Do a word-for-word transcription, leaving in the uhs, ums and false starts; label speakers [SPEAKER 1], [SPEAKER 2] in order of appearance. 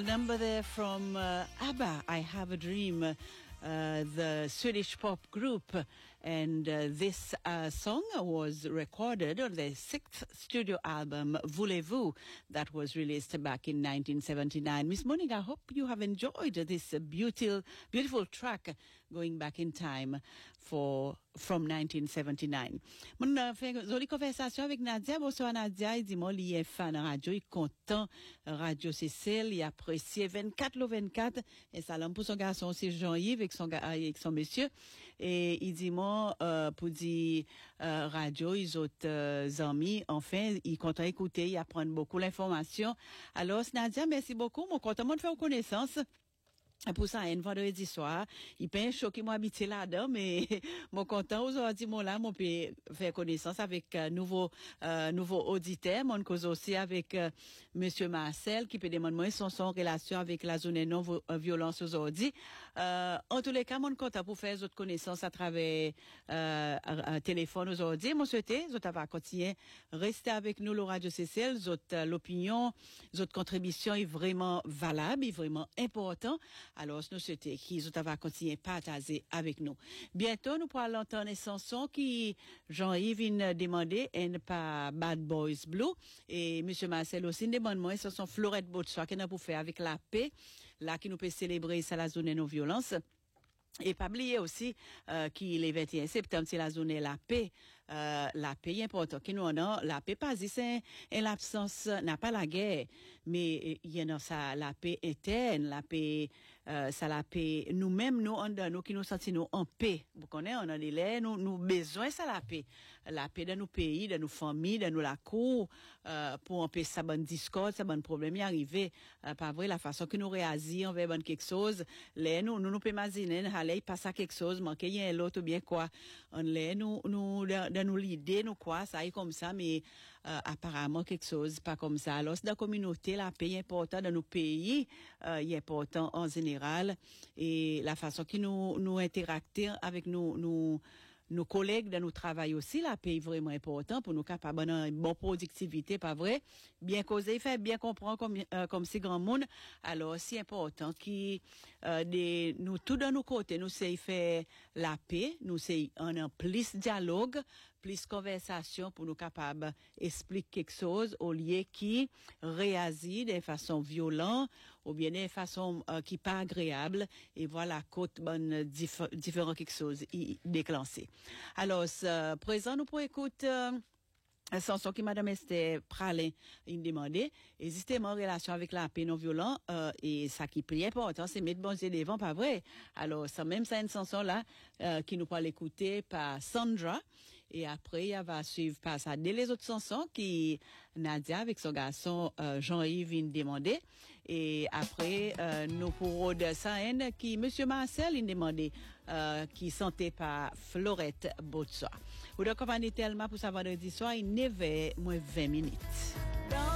[SPEAKER 1] Number there from uh, ABBA, I Have a Dream, uh, the Swedish pop group. And uh, this uh, song was recorded on their sixth studio album, Voulez-vous, that was released back in nineteen seventy-nine. Miss Monica, I hope you have enjoyed this uh, beautiful, beautiful track going back in time for from nineteen seventy-nine. Mon a fait une jolie conversation avec Nadia. Bonsoir Nadia, il dit moi il est fan radio, il est content Radio Cécile, il apprécie vingt-quatre le vingt-quatre et salam pour son garçon c'est Jean-Yves avec son avec son monsieur et il dit moi euh, pour dire euh, radio ils autres euh, amis enfin il content écouter, il apprend beaucoup l'information. Alors Nadia, merci beaucoup, mon content de faire connaissance. Pour ça, un vendredi soir, il peut un choc qui m'a habité là-dedans, mais mon content aujourd'hui, mon là, mon peut faire connaissance avec euh, nouveau, euh, nouveau auditeur, mon cause aussi avec euh, Monsieur Marcel, qui peut demander moi son, son relation avec la zone non violence aujourd'hui. Euh, en tous les cas, mon content pour faire autres connaissances à travers, euh, un téléphone aujourd'hui. Mon souhaité, vous va continuer, rester avec nous, le Radio C C L, votre, l'opinion, votre contribution est vraiment valable, est vraiment important. Alors, nous souhaitons qu'ils va continuer à partager avec nous. Bientôt, nous pourrons entendre une chanson qui, Jean-Yves vient demander, et pas Bad Boys Blue. Et Monsieur Marcel aussi demande moi, ce sont Florette Botswa qui nous pour faire avec la paix, là, qui nous peut célébrer, c'est la zone non-violence. Et pas oublier aussi euh, qu'il est vingt et un septembre, c'est la zone la paix, euh, la paix est important. Qui nous en a la paix pas c'est l'absence n'a pas la guerre, mais il y a ça la paix éterne, la paix euh, ça la paix nous-mêmes nous en nous qui nous sentons nous en paix. Vous connaissez on a des nous nous besoin ça la paix, la paix dans nos pays, dans nos familles, dans nos la cour euh, pour empêcher ça bonne discorde, ça bonne problème y arriver euh, pas vrai la façon que nous réagissons envers bonne quelque chose, les nous nous nous peut imaginer allez passe à quelque chose manquer y a l'autre bien quoi on les nous nous dans nous l'idée nous quoi ça est comme ça mais euh, apparemment quelque chose pas comme ça alors dans la communauté la paix est important dans nos pays euh, il est important en général et la façon que nous nous interacter avec nous nous nos collègues dans nos travail aussi, la paix est vraiment important pour nous capables d'avoir une bonne productivité, pas vrai? Bien causer, faire bien comprendre comme, euh, comme si grand monde. Alors, c'est important qui, euh, des, nous, tout dans nos côtés, nous, c'est faire la paix, nous, c'est, on a plus dialogue, plus conversation pour nous capables d'expliquer quelque chose au lieu qui réagit de façon violente ou bien de façon euh, qui pas agréable et voilà, côte bonne, diff- différent quelque chose y déclenché. Alors, euh, présent, nous pouvons écouter euh, une chanson qui Madame Esther Pralin il demandait, et justement en relation avec la paix non violente, euh, et ça qui est important, c'est mettre bon Dieu devant, pas vrai? Alors, ça même ça une chanson là, euh, qui nous parle écouter par Sandra, et après, il va suivre par ça dès les autres chansons qui Nadia avec son garçon euh, Jean-Yves vient demander, et après, euh, nous pourrons de ça qui Monsieur Marcel il demandait, euh, qui sentait par Florette Botswa. Vous devez comprendre tellement pour savoir vendredi soir, il neuf heures moins vingt minutes.